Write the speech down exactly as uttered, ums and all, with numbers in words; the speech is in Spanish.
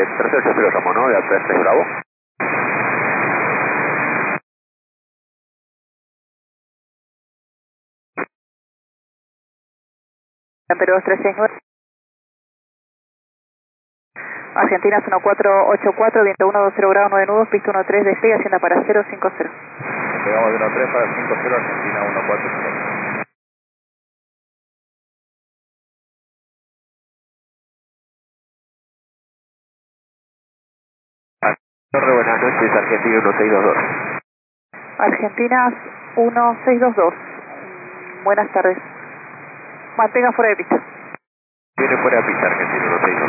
tres ocho cero somos, ¿no? De Alfa tres Bravo. Perú dos tres seis nueve. Argentina es uno cuatro ocho cuatro, viento uno dos cero grados, nueve nudos, pista uno tres, despegue, hacienda para cero cinco cero. Pegamos de uno tres para cinco cero, Argentina uno cuatro cero. Torre, buenas noches, Argentina uno seis dos dos. Argentina uno seis dos dos. Buenas tardes. Mantenga fuera de pista. Viene fuera de pista, Argentina uno seis dos dos.